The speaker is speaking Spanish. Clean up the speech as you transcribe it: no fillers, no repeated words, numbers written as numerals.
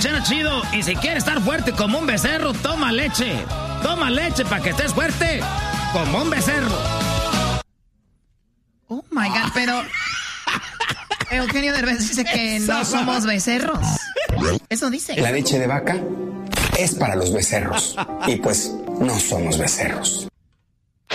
Chera Chido. Y si quieres estar fuerte como un becerro, toma leche. Toma leche para que estés fuerte como un becerro. Oh my God, pero Eugenio Derbez dice que no somos becerros. Eso dice. La leche de vaca es para los becerros. Y pues no somos becerros.